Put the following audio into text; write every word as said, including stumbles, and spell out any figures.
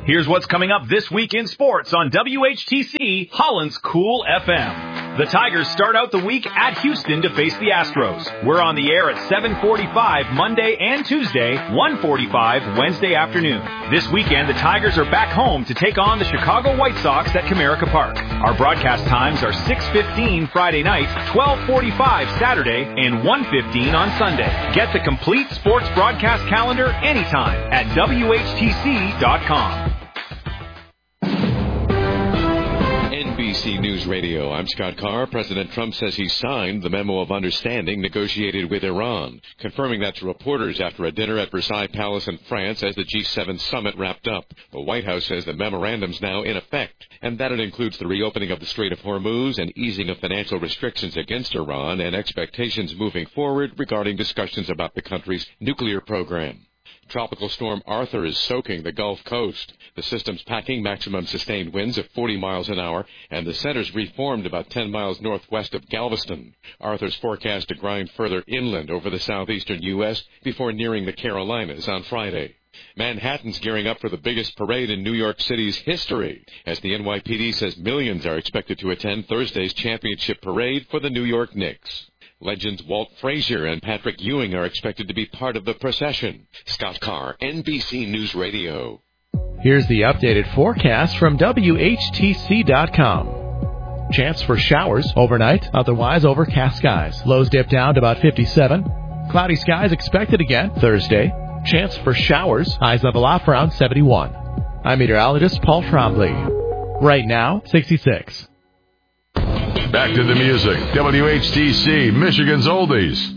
Here's what's coming up this week in sports on W H T C, Holland's Cool F M. The Tigers start out the week at Houston to face the Astros. We're on the air at seven forty-five Monday and Tuesday, one forty-five Wednesday afternoon. This weekend, the Tigers are back home to take on the Chicago White Sox at Comerica Park. Our broadcast times are six fifteen Friday night, twelve forty-five Saturday, and one fifteen on Sunday. Get the complete sports broadcast calendar anytime at W H T C dot com. N B C News Radio, I'm Scott Carr. President Trump says he signed the memo of understanding negotiated with Iran, confirming that to reporters after a dinner at Versailles Palace in France as the G seven summit wrapped up. The White House says the memorandum's now in effect, and that it includes the reopening of the Strait of Hormuz and easing of financial restrictions against Iran and expectations moving forward regarding discussions about the country's nuclear program. Tropical storm Arthur is soaking the Gulf Coast. The system's packing maximum sustained winds of forty miles an hour, and the center's reformed about ten miles northwest of Galveston. Arthur's forecast to grind further inland over the southeastern U S before nearing the Carolinas on Friday. Manhattan's gearing up for the biggest parade in New York City's history, as the N Y P D says millions are expected to attend Thursday's championship parade for the New York Knicks. Legends Walt Frazier and Patrick Ewing are expected to be part of the procession. Scott Carr, N B C News Radio. Here's the updated forecast from W H T C dot com. Chance for showers overnight, otherwise overcast skies. Lows dip down to about fifty-seven. Cloudy skies expected again Thursday. Chance for showers, highs level off around seventy-one. I'm meteorologist Paul Trombley. Right now, sixty-six. Back to the music. W H T C, Michigan's Oldies.